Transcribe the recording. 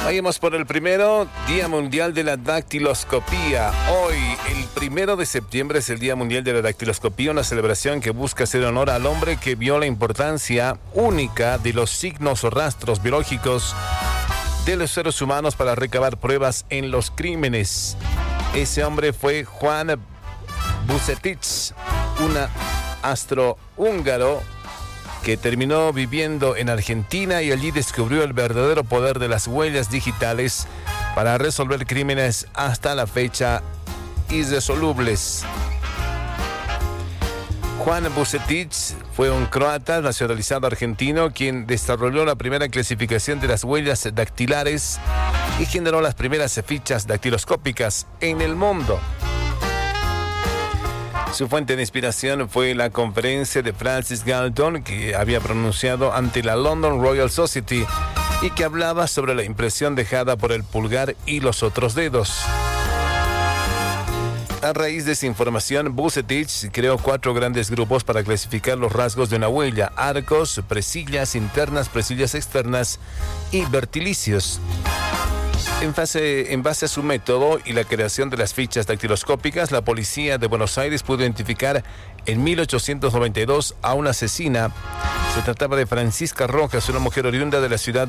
Vayamos por el primero, Día Mundial de la Dactiloscopía. Hoy, el 1 de septiembre, es el Día Mundial de la Dactiloscopía, una celebración que busca hacer honor al hombre que vio la importancia única de los signos o rastros biológicos de los seres humanos para recabar pruebas en los crímenes. Ese hombre fue Juan Vucetich, un astrohúngaro que terminó viviendo en Argentina y allí descubrió el verdadero poder de las huellas digitales para resolver crímenes hasta la fecha irresolubles. Juan Vucetich fue un croata nacionalizado argentino quien desarrolló la primera clasificación de las huellas dactilares y generó las primeras fichas dactiloscópicas en el mundo. Su fuente de inspiración fue la conferencia de Francis Galton que había pronunciado ante la London Royal Society y que hablaba sobre la impresión dejada por el pulgar y los otros dedos. A raíz de esa información, Vucetich creó 4 grandes grupos para clasificar los rasgos de una huella: arcos, presillas internas, presillas externas y vertilicios. En base a su método y la creación de las fichas dactiloscópicas, la policía de Buenos Aires pudo identificar en 1892 a una asesina. Se trataba de Francisca Rojas, una mujer oriunda de la ciudad